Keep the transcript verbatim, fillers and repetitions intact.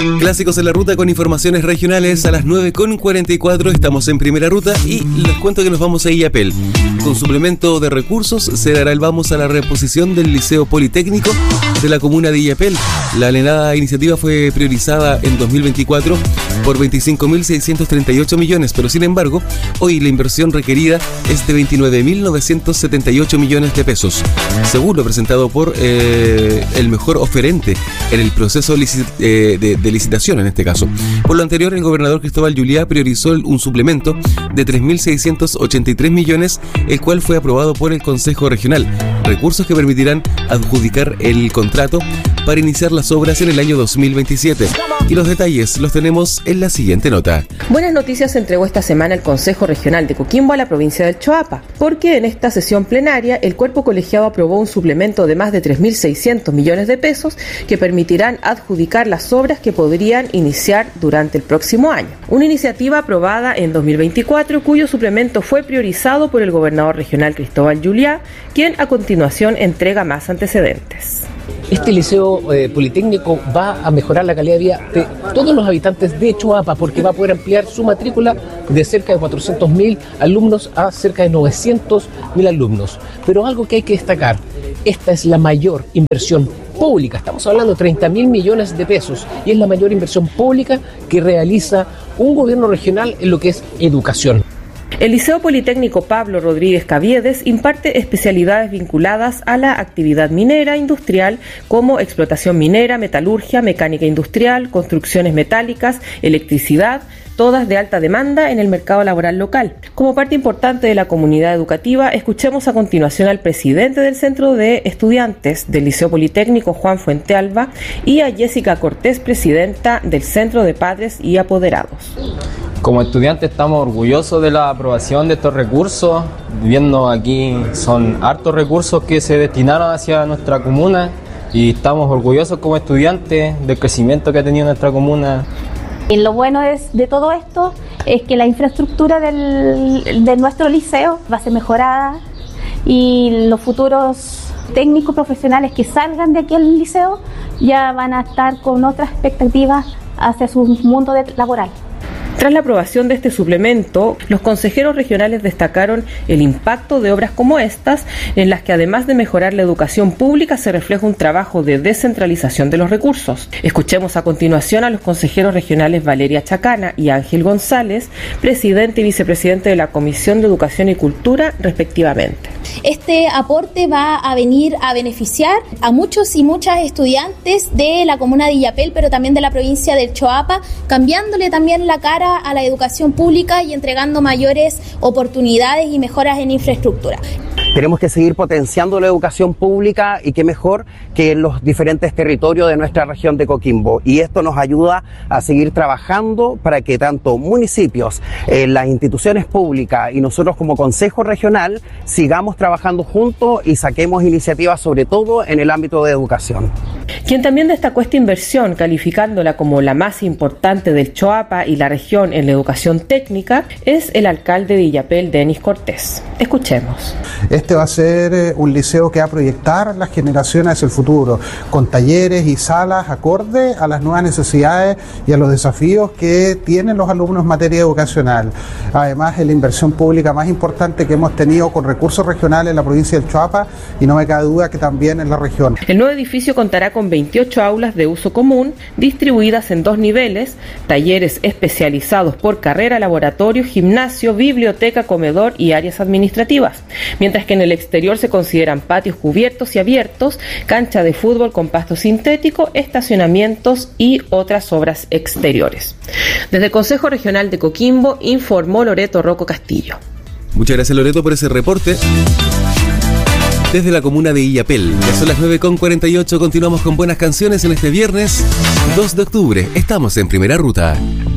Clásicos en la ruta con informaciones regionales a las nueve con cuarenta y cuatro. Estamos en Primera Ruta y les cuento que nos vamos a Illapel. Con suplemento de recursos se dará el vamos a la reposición del Liceo Politécnico de la comuna de Illapel. La anhelada iniciativa fue priorizada en dos mil veinticuatro por veinticinco mil seiscientos treinta y ocho millones, pero sin embargo, hoy la inversión requerida es de veintinueve mil novecientos setenta y ocho millones de pesos, según lo presentado por eh, el mejor oferente en el proceso licit- eh, de, de licitación en este caso. Por lo anterior, el gobernador Cristóbal Juliá priorizó un suplemento de tres mil seiscientos ochenta y tres millones, el cual fue aprobado por el Consejo Regional, recursos que permitirán adjudicar el contrato para iniciar las obras en el año dos mil veintisiete. Y los detalles los tenemos en la siguiente nota. Buenas noticias entregó esta semana el Consejo Regional de Coquimbo a la provincia del Choapa, porque en esta sesión plenaria el cuerpo colegiado aprobó un suplemento de más de tres mil seiscientos millones de pesos que permitirán adjudicar las obras que podrían iniciar durante el próximo año. Una iniciativa aprobada en dos mil veinticuatro cuyo suplemento fue priorizado por el gobernador regional Cristóbal Juliá, quien a continuación entrega más antecedentes. Este liceo eh, politécnico va a mejorar la calidad de vida de todos los habitantes de Choapa porque va a poder ampliar su matrícula de cerca de cuatrocientos mil alumnos a cerca de novecientos mil alumnos. Pero algo que hay que destacar, esta es la mayor inversión pública, estamos hablando de treinta mil millones de pesos y es la mayor inversión pública que realiza un gobierno regional en lo que es educación. El Liceo Politécnico Pablo Rodríguez Caviedes imparte especialidades vinculadas a la actividad minera industrial como explotación minera, metalurgia, mecánica industrial, construcciones metálicas, electricidad, todas de alta demanda en el mercado laboral local. Como parte importante de la comunidad educativa, escuchemos a continuación al presidente del Centro de Estudiantes del Liceo Politécnico, Juan Fuentealba, y a Jessica Cortés, presidenta del Centro de Padres y Apoderados. Como estudiantes estamos orgullosos de la aprobación de estos recursos, viendo aquí son hartos recursos que se destinaron hacia nuestra comuna y estamos orgullosos como estudiantes del crecimiento que ha tenido nuestra comuna. Y lo bueno es, de todo esto es que la infraestructura del, de nuestro liceo va a ser mejorada y los futuros técnicos profesionales que salgan de aquí al liceo ya van a estar con otras expectativas hacia su mundo de, laboral. Tras la aprobación de este suplemento, los consejeros regionales destacaron el impacto de obras como estas, en las que además de mejorar la educación pública se refleja un trabajo de descentralización de los recursos. Escuchemos a continuación a los consejeros regionales Valeria Chacana y Ángel González, presidente y vicepresidente de la Comisión de Educación y Cultura, respectivamente. Este aporte va a venir a beneficiar a muchos y muchas estudiantes de la comuna de Illapel, pero también de la provincia del Choapa, cambiándole también la cara a la educación pública y entregando mayores oportunidades y mejoras en infraestructura. Tenemos que seguir potenciando la educación pública y qué mejor que en los diferentes territorios de nuestra región de Coquimbo. Y esto nos ayuda a seguir trabajando para que tanto municipios, eh, las instituciones públicas y nosotros como Consejo Regional sigamos trabajando juntos y saquemos iniciativas sobre todo en el ámbito de educación. Quien también destacó esta inversión, calificándola como la más importante del Choapa y la región en la educación técnica, es el alcalde de Illapel, Denis Cortés. Escuchemos. Este va a ser eh, un liceo que va a proyectar las generaciones hacia el futuro, con talleres y salas acorde a las nuevas necesidades y a los desafíos que tienen los alumnos en materia educacional. Además, es la inversión pública más importante que hemos tenido con recursos regionales en la provincia del Choapa y no me cabe duda que también en la región. El nuevo edificio contará con veintiocho aulas de uso común, distribuidas en dos niveles, talleres especializados por carrera, laboratorio, gimnasio, biblioteca, comedor y áreas administrativas, mientras que en el exterior se consideran patios cubiertos y abiertos, cancha de fútbol con pasto sintético, estacionamientos y otras obras exteriores. Desde el Consejo Regional de Coquimbo informó Loreto Rocco Castillo. Muchas gracias, Loreto, por ese reporte. Desde la comuna de Illapel, ya son las nueve con cuarenta y ocho, continuamos con buenas canciones en este viernes dos de octubre. Estamos en Primera Ruta.